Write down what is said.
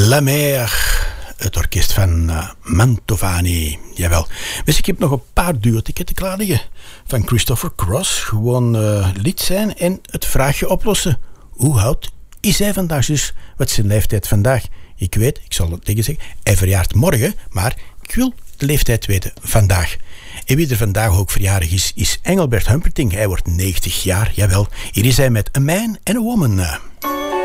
La Mer, het orkest van Mantovani. Jawel. Dus ik heb nog een paar duo-ticketten klaar liggen. Van Christopher Cross. Gewoon lid zijn en het vraagje oplossen. Hoe oud is hij vandaag? Dus wat is zijn leeftijd vandaag? Ik weet, ik zal het tegen zeggen, hij verjaart morgen, maar ik wil de leeftijd weten vandaag. En wie er vandaag ook verjarig is Engelbert Humperdinck. Hij wordt 90 jaar, jawel. Hier is hij met A Man and a Woman.